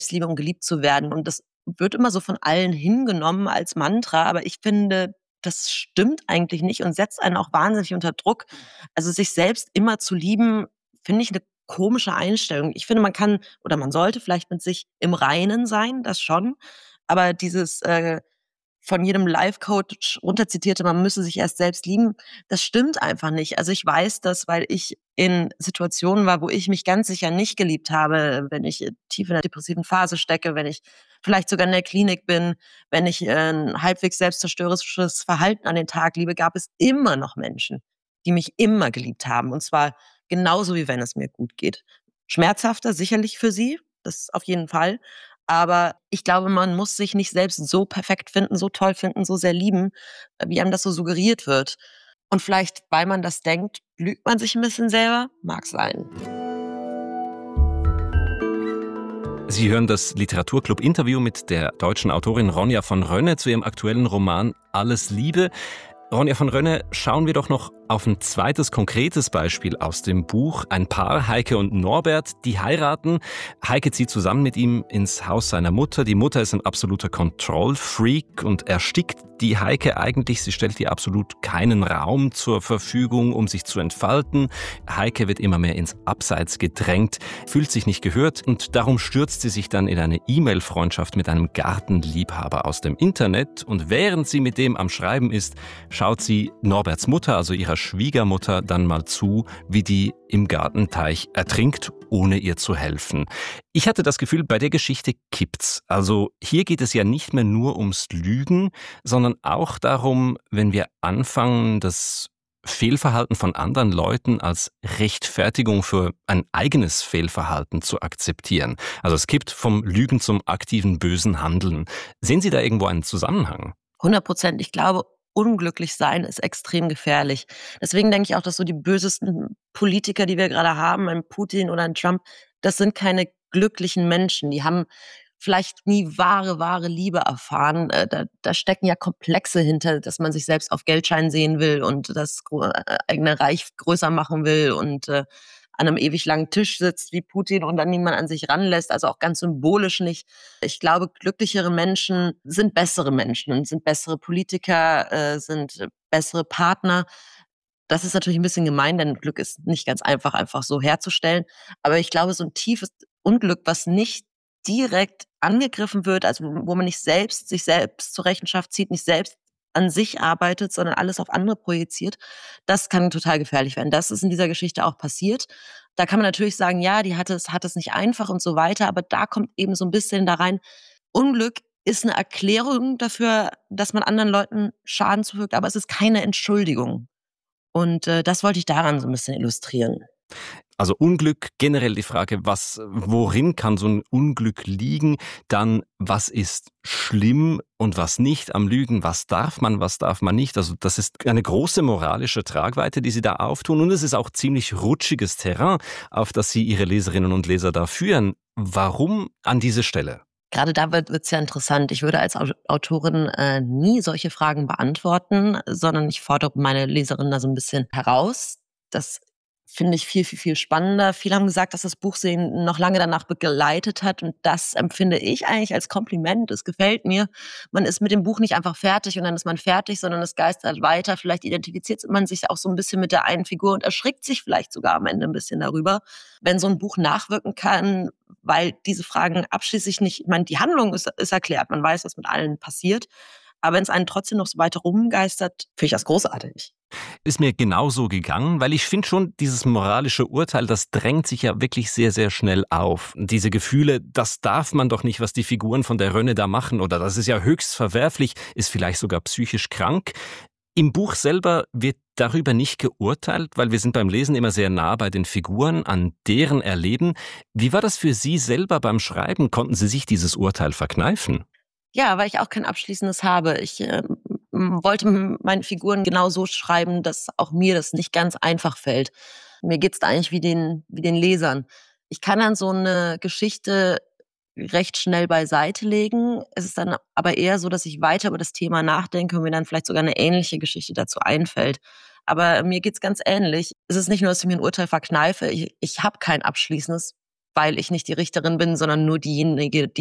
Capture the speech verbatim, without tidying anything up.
Selbstliebe und geliebt zu werden. Und das wird immer so von allen hingenommen als Mantra, aber ich finde, das stimmt eigentlich nicht und setzt einen auch wahnsinnig unter Druck. Also sich selbst immer zu lieben, finde ich eine komische Einstellung. Ich finde, man kann oder man sollte vielleicht mit sich im Reinen sein, das schon. Aber dieses äh, von jedem Life-Coach runterzitierte, man müsse sich erst selbst lieben, das stimmt einfach nicht. Also ich weiß das, weil ich in Situationen war, wo ich mich ganz sicher nicht geliebt habe, wenn ich tief in der depressiven Phase stecke, wenn ich vielleicht sogar in der Klinik bin, wenn ich ein halbwegs selbstzerstörerisches Verhalten an den Tag liebe, gab es immer noch Menschen, die mich immer geliebt haben. Und zwar genauso, wie wenn es mir gut geht. Schmerzhafter sicherlich für sie, das auf jeden Fall. Aber ich glaube, man muss sich nicht selbst so perfekt finden, so toll finden, so sehr lieben, wie einem das so suggeriert wird. Und vielleicht, weil man das denkt, lügt man sich ein bisschen selber. Mag sein. Sie hören das Literaturclub-Interview mit der deutschen Autorin Ronja von Rönne zu ihrem aktuellen Roman Alles Liebe. Ronja von Rönne, schauen wir doch noch auf ein zweites konkretes Beispiel aus dem Buch. Ein Paar, Heike und Norbert, die heiraten. Heike zieht zusammen mit ihm ins Haus seiner Mutter. Die Mutter ist ein absoluter Control-Freak und erstickt die Heike eigentlich. Sie stellt ihr absolut keinen Raum zur Verfügung, um sich zu entfalten. Heike wird immer mehr ins Abseits gedrängt, fühlt sich nicht gehört und darum stürzt sie sich dann in eine E-Mail-Freundschaft mit einem Gartenliebhaber aus dem Internet. Und während sie mit dem am Schreiben ist, schaut sie Norberts Mutter, also ihrer Schwiegermutter, dann mal zu, wie die im Gartenteich ertrinkt, ohne ihr zu helfen. Ich hatte das Gefühl, bei der Geschichte kippt's. Also hier geht es ja nicht mehr nur ums Lügen, sondern auch darum, wenn wir anfangen, das Fehlverhalten von anderen Leuten als Rechtfertigung für ein eigenes Fehlverhalten zu akzeptieren. Also es kippt vom Lügen zum aktiven bösen Handeln. Sehen Sie da irgendwo einen Zusammenhang? hundert Prozent. Ich glaube, unglücklich sein ist extrem gefährlich. Deswegen denke ich auch, dass so die bösesten Politiker, die wir gerade haben, ein Putin oder ein Trump, das sind keine glücklichen Menschen. Die haben vielleicht nie wahre, wahre Liebe erfahren. Da, da stecken ja Komplexe hinter, dass man sich selbst auf Geldschein sehen will und das eigene Reich größer machen will und äh, an einem ewig langen Tisch sitzt wie Putin und dann niemand an sich ranlässt, also auch ganz symbolisch nicht. Ich glaube, glücklichere Menschen sind bessere Menschen und sind bessere Politiker, äh, sind bessere Partner. Das ist natürlich ein bisschen gemein, denn Glück ist nicht ganz einfach, einfach so herzustellen. Aber ich glaube, so ein tiefes Unglück, was nicht direkt angegriffen wird, also wo man nicht selbst sich selbst zur Rechenschaft zieht, nicht selbst an sich arbeitet, sondern alles auf andere projiziert, das kann total gefährlich werden. Das ist in dieser Geschichte auch passiert. Da kann man natürlich sagen, ja, die hatte es, hat es nicht einfach und so weiter, aber da kommt eben so ein bisschen da rein, Unglück ist eine Erklärung dafür, dass man anderen Leuten Schaden zufügt, aber es ist keine Entschuldigung. Und äh, das wollte ich daran so ein bisschen illustrieren. Also Unglück, generell die Frage, was, worin kann so ein Unglück liegen? Dann, was ist schlimm und was nicht am Lügen? Was darf man, was darf man nicht? Also das ist eine große moralische Tragweite, die Sie da auftun. Und es ist auch ziemlich rutschiges Terrain, auf das Sie Ihre Leserinnen und Leser da führen. Warum an diese Stelle? Gerade da wird es ja interessant. Ich würde als Autorin äh, nie solche Fragen beantworten, sondern ich fordere meine Leserinnen da so ein bisschen heraus. Das finde ich viel, viel, viel spannender. Viele haben gesagt, dass das Buch sie noch lange danach begleitet hat und das empfinde ich eigentlich als Kompliment. Es gefällt mir. Man ist mit dem Buch nicht einfach fertig und dann ist man fertig, sondern es geistert weiter. Vielleicht identifiziert man sich auch so ein bisschen mit der einen Figur und erschrickt sich vielleicht sogar am Ende ein bisschen darüber, wenn so ein Buch nachwirken kann, weil diese Fragen abschließlich nicht, ich meine, die Handlung ist, ist erklärt, man weiß, was mit allen passiert, aber wenn es einen trotzdem noch so weiter rumgeistert, finde ich das großartig. Ist mir genauso gegangen, weil ich finde schon, dieses moralische Urteil, das drängt sich ja wirklich sehr, sehr schnell auf. Diese Gefühle, das darf man doch nicht, was die Figuren von der Rönne da machen, oder das ist ja höchst verwerflich, ist vielleicht sogar psychisch krank. Im Buch selber wird darüber nicht geurteilt, weil wir sind beim Lesen immer sehr nah bei den Figuren, an deren Erleben. Wie war das für Sie selber beim Schreiben? Konnten Sie sich dieses Urteil verkneifen? Ja, weil ich auch kein abschließendes habe. Ich äh, wollte meine Figuren genau so schreiben, dass auch mir das nicht ganz einfach fällt. Mir geht's da eigentlich wie den, wie den Lesern. Ich kann dann so eine Geschichte recht schnell beiseite legen. Es ist dann aber eher so, dass ich weiter über das Thema nachdenke und mir dann vielleicht sogar eine ähnliche Geschichte dazu einfällt. Aber mir geht's ganz ähnlich. Es ist nicht nur, dass ich mir ein Urteil verkneife. Ich, ich habe kein abschließendes. weil ich nicht die Richterin bin, sondern nur diejenige, die